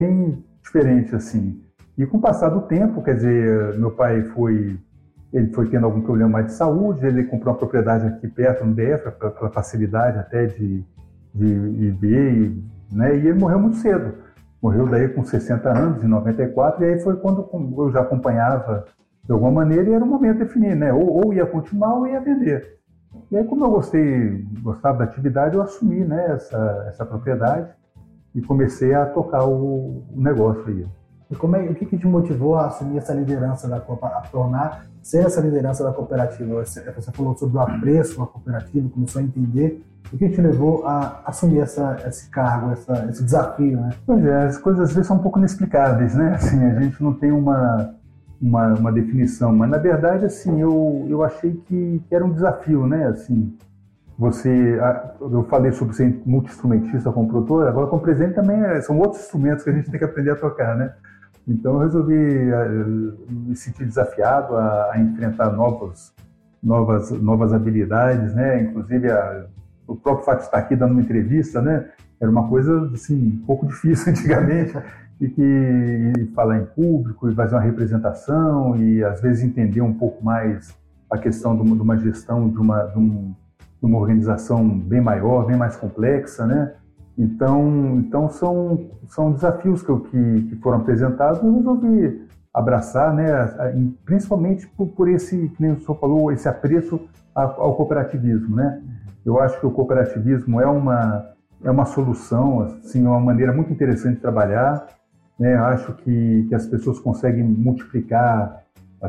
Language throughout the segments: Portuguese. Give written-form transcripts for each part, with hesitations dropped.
bem diferente, assim. E com o passar do tempo, quer dizer, meu pai ele foi tendo algum problema mais de saúde, ele comprou uma propriedade aqui perto, no DF, pela facilidade até de ir ver, né? E ele morreu muito cedo. Morreu daí com 60 anos, em 94, e aí foi quando eu já acompanhava de alguma maneira, e era o momento de definir, né? Ou ia continuar ou ia vender. E aí, como eu gostava da atividade, eu assumi, né, essa propriedade e comecei a tocar o negócio aí. E o que te motivou a assumir essa liderança a tornar ser essa liderança da cooperativa? Você falou sobre o apreço da cooperativa, começou a entender. O que te levou a assumir esse cargo, esse desafio, né? Pois é, as coisas às vezes são um pouco inexplicáveis, né? Assim, a gente não tem uma definição, mas na verdade, assim, eu achei que era um desafio, né? Assim, eu falei sobre ser multi-instrumentista como produtor, agora como presidente também são outros instrumentos que a gente tem que aprender a tocar, né? Então eu resolvi me sentir desafiado a enfrentar novas habilidades, né? Inclusive o próprio fato de estar aqui dando uma entrevista, né? Era uma coisa assim um pouco difícil antigamente e falar em público e fazer uma representação e às vezes entender um pouco mais a questão de uma gestão de uma organização bem maior, bem mais complexa, né? Então são desafios que foram apresentados e eu resolvi abraçar, né? Principalmente por esse, que nem o senhor falou, esse apreço ao cooperativismo, né? Eu acho que o cooperativismo é uma solução, assim, é uma maneira muito interessante de trabalhar, né? Eu acho que as pessoas conseguem multiplicar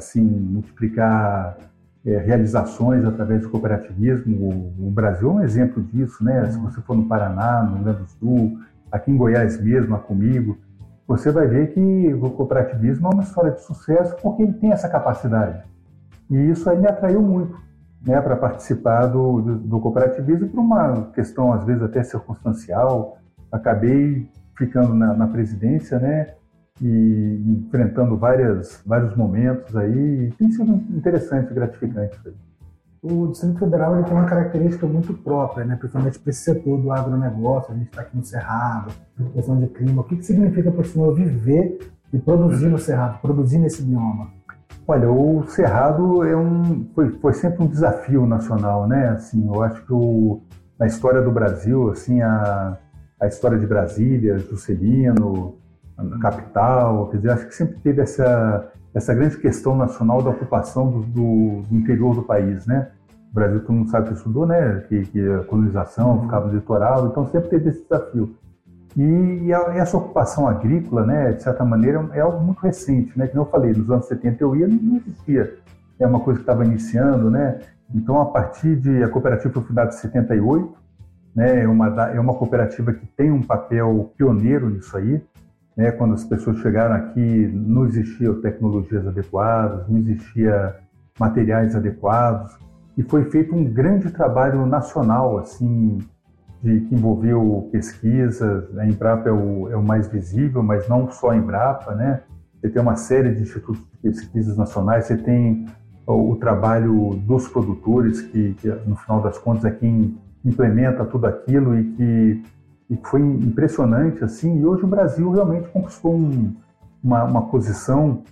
realizações através do cooperativismo. O Brasil é um exemplo disso, né? Se você for no Paraná, no Rio Grande do Sul, aqui em Goiás mesmo, comigo, você vai ver que o cooperativismo é uma história de sucesso porque ele tem essa capacidade. E isso aí me atraiu muito, né, para participar do cooperativismo por uma questão, às vezes, até circunstancial. Acabei ficando na presidência, né? E enfrentando vários momentos aí, e tem sido interessante e gratificante. O Distrito Federal ele tem uma característica muito própria, né? Principalmente para esse setor do agronegócio. A gente está aqui no Cerrado, questão de clima. O que significa para o senhor viver e produzir no Cerrado, produzir nesse bioma? Olha, o Cerrado foi sempre um desafio nacional, né? Assim, eu acho que na história do Brasil, assim, a história de Brasília, Juscelino, a capital, quer dizer, acho que sempre teve essa grande questão nacional da ocupação do interior do país, né? O Brasil, todo mundo sabe que estudou, né? Que a colonização ficava no litoral, então sempre teve esse desafio. E essa ocupação agrícola, né, de certa maneira, é algo muito recente, né? Como eu falei, nos anos 70 eu ia, não existia. É uma coisa que estava iniciando, né? Então, a cooperativa foi fundada em 78, né? É uma cooperativa que tem um papel pioneiro nisso aí. Né, quando as pessoas chegaram aqui, não existiam tecnologias adequadas, não existiam materiais adequados, e foi feito um grande trabalho nacional, assim, que envolveu pesquisa. A Embrapa é o mais visível, mas não só a Embrapa, né? Você tem uma série de institutos de pesquisas nacionais, você tem o trabalho dos produtores, que no final das contas é quem implementa tudo aquilo e que foi impressionante, assim, e hoje o Brasil realmente conquistou uma posição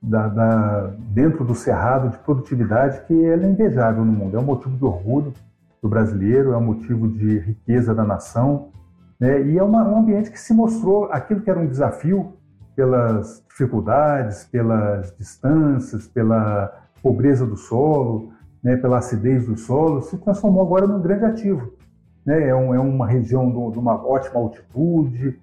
dentro do Cerrado de produtividade que ela é invejável no mundo. É um motivo de orgulho do brasileiro, é um motivo de riqueza da nação, né? E é um ambiente que se mostrou aquilo que era um desafio pelas dificuldades, pelas distâncias, pela pobreza do solo, né? Pela acidez do solo, se transformou agora num grande ativo. Né? É uma região de uma ótima altitude,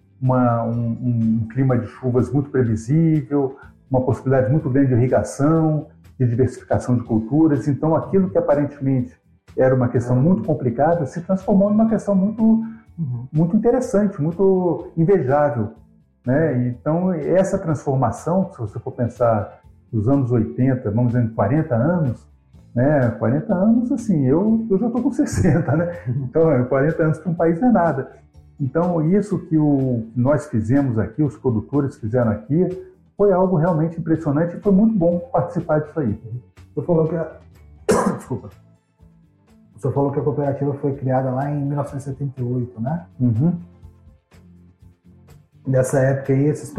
um clima de chuvas muito previsível, uma possibilidade muito grande de irrigação, de diversificação de culturas. Então, aquilo que aparentemente era uma questão muito complicada se transformou numa questão muito interessante, muito invejável. Né? Então, essa transformação, se você for pensar nos anos 80, vamos dizer, 40 anos, né? 40 anos, assim, eu já estou com 60, né? Então, 40 anos para um país não é nada. Então, isso que nós fizemos aqui, os produtores fizeram aqui, foi algo realmente impressionante e foi muito bom participar disso aí. Você falou que Desculpa. O senhor falou que a cooperativa foi criada lá em 1978, né? Uhum. nessa época aí, esses